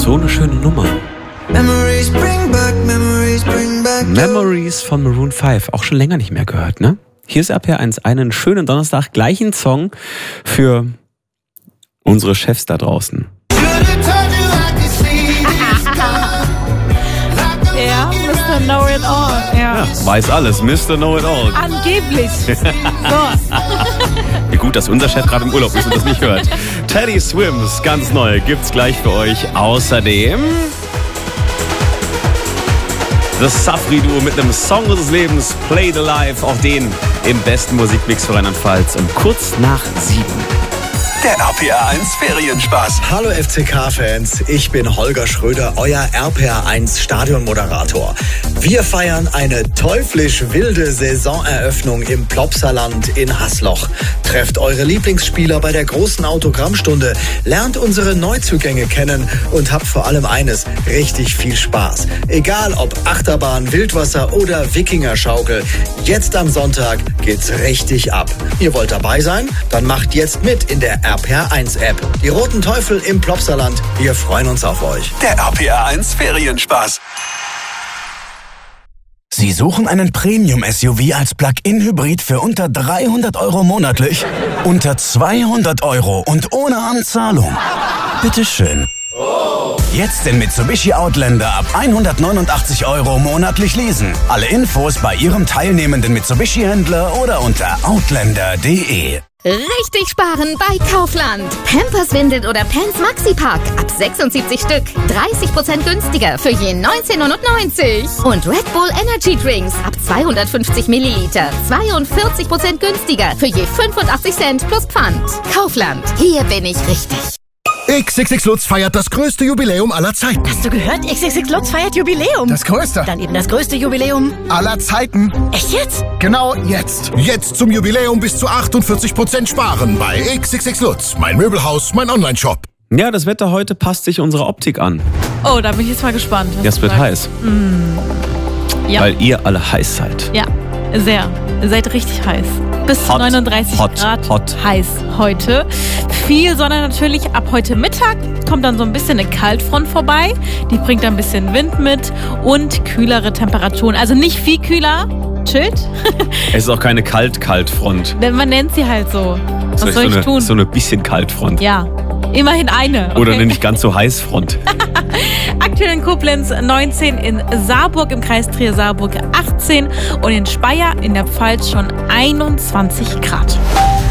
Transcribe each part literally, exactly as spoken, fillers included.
So eine schöne Nummer. Memories bring back, memories bring back. Memories von Maroon fünf. Auch schon länger nicht mehr gehört, ne? Hier ist R P R eins, einen schönen Donnerstag. Gleichen Song für unsere Chefs da draußen. Ja, Mister Know It All. Ja. Ja, weiß alles, Mister Know It All. Angeblich. So. Wie gut, dass unser Chef gerade im Urlaub ist und das nicht hört. Teddy Swims, ganz neu, gibt's gleich für euch. Außerdem das Safri-Duo mit einem Song des Lebens, Play the Life, auch den im besten Musikmix für Rheinland-Pfalz um kurz nach sieben. Der R P R eins Ferienspaß. Hallo F C K-Fans, ich bin Holger Schröder, euer R P R eins Stadionmoderator. Wir feiern eine teuflisch wilde Saisoneröffnung im Plopsaland in Hasloch. Trefft eure Lieblingsspieler bei der großen Autogrammstunde, lernt unsere Neuzugänge kennen und habt vor allem eines, richtig viel Spaß. Egal ob Achterbahn, Wildwasser oder Wikingerschaukel, jetzt am Sonntag geht's richtig ab. Ihr wollt dabei sein? Dann macht jetzt mit in der R P R eins App. Die Roten Teufel im Plopsaland, wir freuen uns auf euch. Der R P R eins Ferienspaß. Sie suchen einen Premium-S U V als Plug-in-Hybrid für unter dreihundert Euro monatlich? Unter zweihundert Euro und ohne Anzahlung? Bitteschön. Jetzt den Mitsubishi Outlander ab hundertneunundachtzig Euro monatlich leasen. Alle Infos bei Ihrem teilnehmenden Mitsubishi-Händler oder unter outlander punkt de. Richtig sparen bei Kaufland. Pampers, Windeln oder Pants Maxi-Pack ab sechsundsiebzig Stück. dreißig Prozent günstiger für je neunzehn neunundneunzig. Und Red Bull Energy Drinks ab zweihundertfünfzig Milliliter. zweiundvierzig Prozent günstiger für je fünfundachtzig Cent plus Pfand. Kaufland. Hier bin ich richtig. X X X Lutz feiert das größte Jubiläum aller Zeiten. Hast du gehört? X X X Lutz feiert Jubiläum. Das größte. Dann eben das größte Jubiläum aller Zeiten. Echt jetzt? Genau jetzt. Jetzt zum Jubiläum bis zu achtundvierzig Prozent sparen bei X X X Lutz. Mein Möbelhaus, mein Online-Shop. Ja, das Wetter heute passt sich unserer Optik an. Oh, da bin ich jetzt mal gespannt. Ja, es wird heiß. Mm. Ja. Weil ihr alle heiß seid. Ja, sehr. Ihr seid richtig heiß. Bis zu Hot, neununddreißig hot, Grad hot. heiß heute. Viel Sonne natürlich. Ab heute Mittag kommt dann so ein bisschen eine Kaltfront vorbei. Die bringt ein bisschen Wind mit und kühlere Temperaturen. Also nicht viel kühler. Chillt. Es ist auch keine Kalt-Kalt-Front. Man nennt sie halt so. Was soll so ich eine, tun? So eine bisschen Kaltfront. Ja, immerhin eine. Okay? Oder eine nicht ganz so heiß Front. Aktuell in Koblenz neunzehn, in Saarburg im Kreis Trier-Saarburg achtzehn und in Speyer in der Pfalz schon einundzwanzig Grad.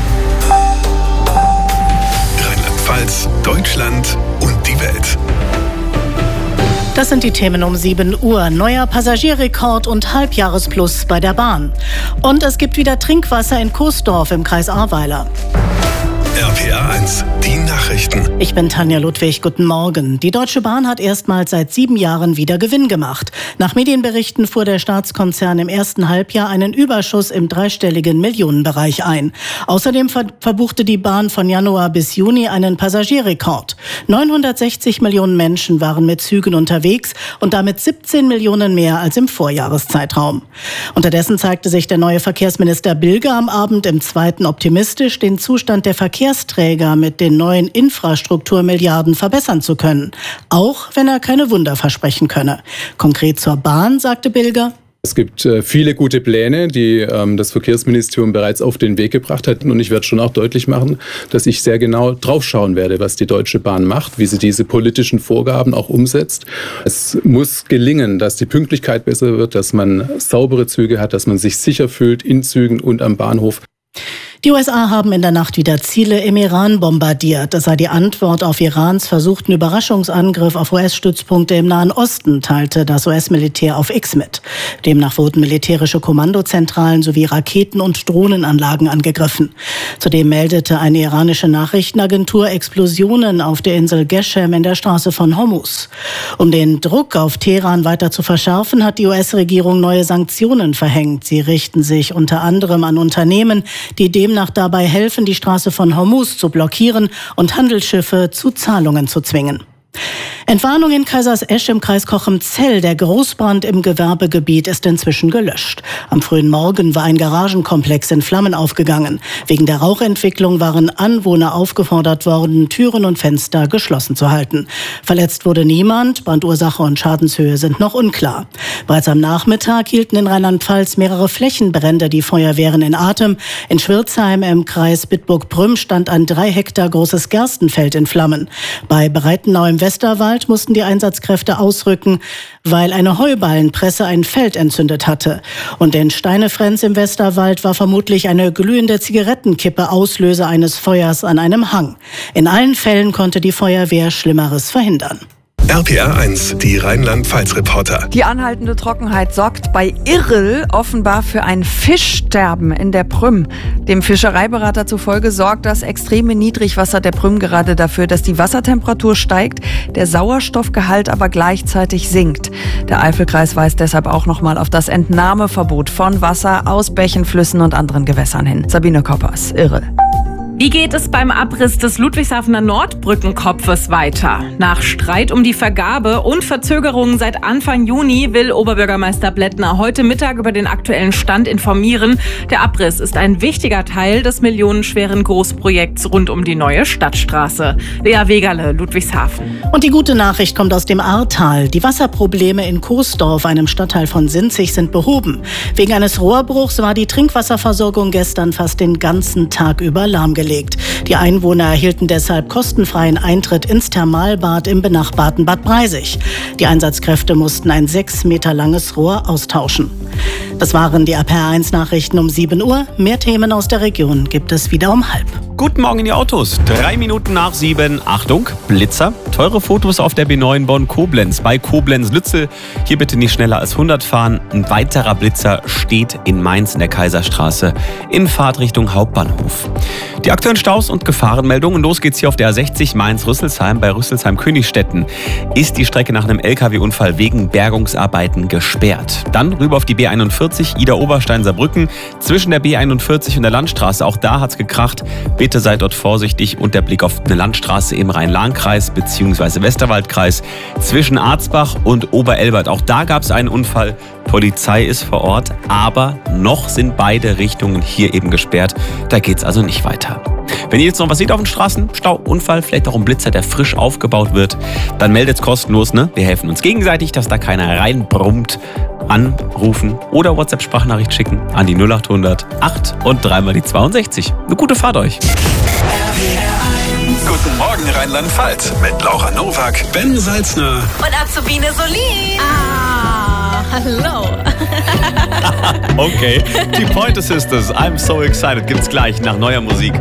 Rheinland-Pfalz, Deutschland und die Welt. Das sind die Themen um sieben Uhr. Neuer Passagierrekord und Halbjahresplus bei der Bahn. Und es gibt wieder Trinkwasser in Coesdorf im Kreis Ahrweiler. R P R eins, die Nachrichten. Ich bin Tanja Ludwig, guten Morgen. Die Deutsche Bahn hat erstmals seit sieben Jahren wieder Gewinn gemacht. Nach Medienberichten fuhr der Staatskonzern im ersten Halbjahr einen Überschuss im dreistelligen Millionenbereich ein. Außerdem ver- verbuchte die Bahn von Januar bis Juni einen Passagierrekord. neunhundertsechzig Millionen Menschen waren mit Zügen unterwegs und damit siebzehn Millionen mehr als im Vorjahreszeitraum. Unterdessen zeigte sich der neue Verkehrsminister Bilger am Abend im Zweiten optimistisch, den Zustand der Verkehrsträger mit den neuen Infrastrukturmilliarden verbessern zu können, auch wenn er keine Wunder versprechen könne. Konkret zur Bahn, sagte Bilger: Es gibt äh, viele gute Pläne, die ähm, das Verkehrsministerium bereits auf den Weg gebracht hat. Und ich werde schon auch deutlich machen, dass ich sehr genau draufschauen werde, was die Deutsche Bahn macht, wie sie diese politischen Vorgaben auch umsetzt. Es muss gelingen, dass die Pünktlichkeit besser wird, dass man saubere Züge hat, dass man sich sicher fühlt in Zügen und am Bahnhof. Die U S A haben in der Nacht wieder Ziele im Iran bombardiert. Das sei die Antwort auf Irans versuchten Überraschungsangriff auf U S-Stützpunkte im Nahen Osten, teilte das U S-Militär auf X mit. Demnach wurden militärische Kommandozentralen sowie Raketen- und Drohnenanlagen angegriffen. Zudem meldete eine iranische Nachrichtenagentur Explosionen auf der Insel Geshem in der Straße von Hormuz. Um den Druck auf Teheran weiter zu verschärfen, hat die U S-Regierung neue Sanktionen verhängt. Sie richten sich unter anderem an Unternehmen, die demnach dabei helfen, die Straße von Hormuz zu blockieren und Handelsschiffe zu Zahlungen zu zwingen. Entwarnung in Kaisersesch im Kreis Cochem-Zell. Der Großbrand im Gewerbegebiet ist inzwischen gelöscht. Am frühen Morgen war ein Garagenkomplex in Flammen aufgegangen. Wegen der Rauchentwicklung waren Anwohner aufgefordert worden, Türen und Fenster geschlossen zu halten. Verletzt wurde niemand. Brandursache und Schadenshöhe sind noch unklar. Bereits am Nachmittag hielten in Rheinland-Pfalz mehrere Flächenbrände die Feuerwehren in Atem. In Schwirzheim im Kreis Bitburg-Prüm stand ein drei Hektar großes Gerstenfeld in Flammen. Bei Breitenau im Westerwald mussten die Einsatzkräfte ausrücken, weil eine Heuballenpresse ein Feld entzündet hatte. Und in Steinefrenz im Westerwald war vermutlich eine glühende Zigarettenkippe Auslöser eines Feuers an einem Hang. In allen Fällen konnte die Feuerwehr Schlimmeres verhindern. R P R eins, die Rheinland-Pfalz-Reporter. Die anhaltende Trockenheit sorgt bei Irrel offenbar für ein Fischsterben in der Prüm. Dem Fischereiberater zufolge sorgt das extreme Niedrigwasser der Prüm gerade dafür, dass die Wassertemperatur steigt, der Sauerstoffgehalt aber gleichzeitig sinkt. Der Eifelkreis weist deshalb auch nochmal auf das Entnahmeverbot von Wasser aus Bächen, Flüssen und anderen Gewässern hin. Sabine Koppers, Irrel. Wie geht es beim Abriss des Ludwigshafener Nordbrückenkopfes weiter? Nach Streit um die Vergabe und Verzögerungen seit Anfang Juni will Oberbürgermeister Blättner heute Mittag über den aktuellen Stand informieren. Der Abriss ist ein wichtiger Teil des millionenschweren Großprojekts rund um die neue Stadtstraße. Lea Wegerle, Ludwigshafen. Und die gute Nachricht kommt aus dem Ahrtal. Die Wasserprobleme in Coesdorf, einem Stadtteil von Sinzig, sind behoben. Wegen eines Rohrbruchs war die Trinkwasserversorgung gestern fast den ganzen Tag über lahmgelegt. Die Einwohner erhielten deshalb kostenfreien Eintritt ins Thermalbad im benachbarten Bad Breisig. Die Einsatzkräfte mussten ein sechs Meter langes Rohr austauschen. Das waren die R P R eins Nachrichten um sieben Uhr. Mehr Themen aus der Region gibt es wieder um halb. Guten Morgen in die Autos. Drei Minuten nach sieben. Achtung, Blitzer. Teure Fotos auf der B neun Bonn-Koblenz. Bei Koblenz-Lützel. Hier bitte nicht schneller als hundert fahren. Ein weiterer Blitzer steht in Mainz in der Kaiserstraße in Fahrtrichtung Hauptbahnhof. Die aktuellen Staus und Gefahrenmeldungen. Los geht's hier auf der A sechzig Mainz-Rüsselsheim. Bei Rüsselsheim-Königstetten ist die Strecke nach einem L K W-Unfall wegen Bergungsarbeiten gesperrt. Dann rüber auf die B einundvierzig Ida-Oberstein-Saarbrücken. Zwischen der B einundvierzig und der Landstraße. Auch da hat's gekracht. Bitte seid dort vorsichtig und der Blick auf eine Landstraße im Rhein-Lahn-Kreis bzw. Westerwaldkreis zwischen Arzbach und Oberelbert. Auch da gab es einen Unfall. Polizei ist vor Ort, aber noch sind beide Richtungen hier eben gesperrt. Da geht's also nicht weiter. Wenn ihr jetzt noch was seht auf den Straßen, Stau, Unfall, vielleicht auch ein Blitzer, der frisch aufgebaut wird, dann meldet's kostenlos, ne? Wir helfen uns gegenseitig, dass da keiner reinbrummt. Anrufen oder WhatsApp-Sprachnachricht schicken an die null acht hundert acht und dreimal die zweiundsechzig. Eine gute Fahrt euch. Guten Morgen Rheinland-Pfalz mit Laura Nowak, Ben Salzner Und Azubine Solin. Ah, hallo. Okay, die Pointer Sisters, I'm so excited, gibt's gleich nach neuer Musik.